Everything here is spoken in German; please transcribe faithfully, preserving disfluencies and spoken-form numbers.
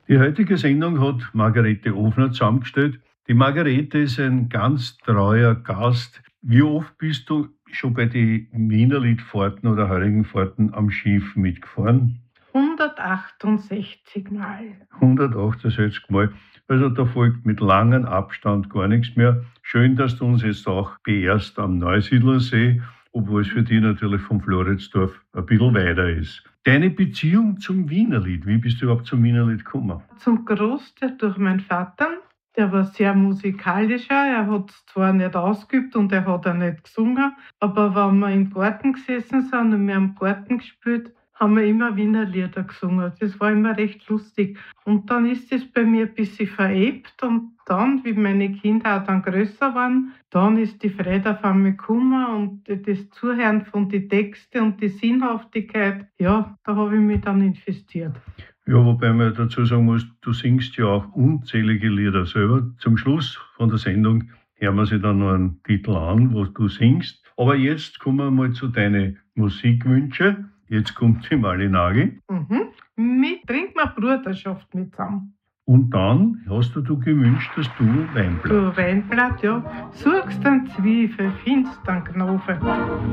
Die heutige Sendung hat Margarete Ofner zusammengestellt. Die Margarete ist ein ganz treuer Gast. Wie oft bist du schon bei den Wienerliedfahrten oder heurigen Fahrten am Schiff mitgefahren? hundertachtundsechzig Mal. hundertachtundsechzig Mal. Also da folgt mit langem Abstand gar nichts mehr. Schön, dass du uns jetzt auch beehrst am Neusiedlersee, obwohl es für dich natürlich vom Floridsdorf ein bisschen weiter ist. Deine Beziehung zum Wienerlied, wie bist du überhaupt zum Wienerlied gekommen? Zum Großteil durch meinen Vater. Der war sehr musikalischer. Er hat es zwar nicht ausgeübt und er hat auch nicht gesungen, aber wenn wir im Garten gesessen sind und wir haben im Garten gespielt, haben wir immer Wiener Lieder gesungen. Das war immer recht lustig. Und dann ist es bei mir ein bisschen verebt und dann, wie meine Kinder auch dann größer waren, dann ist die Freude auf einmal gekommen und das Zuhören von den Texten und die Sinnhaftigkeit, ja, da habe ich mich dann investiert. Ja, wobei man dazu sagen muss, du singst ja auch unzählige Lieder selber. Zum Schluss von der Sendung hören wir sich dann noch einen Titel an, was du singst. Aber jetzt kommen wir mal zu deinen Musikwünschen. Jetzt kommt die Malinagi. Mhm. Mit trinken wir Bruderschaft mit zusammen. Und dann hast du dir gewünscht, dass du Weinblatt. Du Weinblatt, ja. Suchst einen Zwiebel, findest einen Knofen.